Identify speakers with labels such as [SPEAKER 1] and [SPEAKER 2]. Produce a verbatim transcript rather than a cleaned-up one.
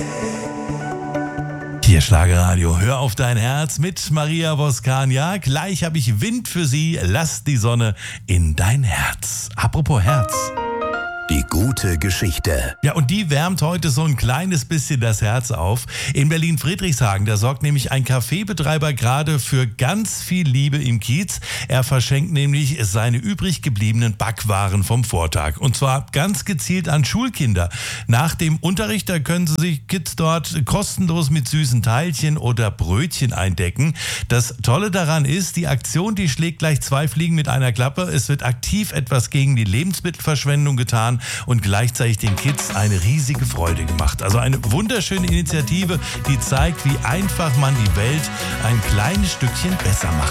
[SPEAKER 1] Hier Schlagerradio, hör auf dein Herz mit Maria Voskania. Gleich habe ich Wind für Sie, lass die Sonne in dein Herz. Apropos Herz.
[SPEAKER 2] Die gute Geschichte.
[SPEAKER 1] Ja, und die wärmt heute so ein kleines bisschen das Herz auf. In Berlin-Friedrichshagen, da sorgt nämlich ein Kaffeebetreiber gerade für ganz viel Liebe im Kiez. Er verschenkt nämlich seine übrig gebliebenen Backwaren vom Vortag. Und zwar ganz gezielt an Schulkinder. Nach dem Unterricht, da können sie sich Kids dort kostenlos mit süßen Teilchen oder Brötchen eindecken. Das Tolle daran ist, die Aktion, die schlägt gleich zwei Fliegen mit einer Klappe. Es wird aktiv etwas gegen die Lebensmittelverschwendung getan und gleichzeitig den Kids eine riesige Freude gemacht. Also eine wunderschöne Initiative, die zeigt, wie einfach man die Welt ein kleines Stückchen besser machen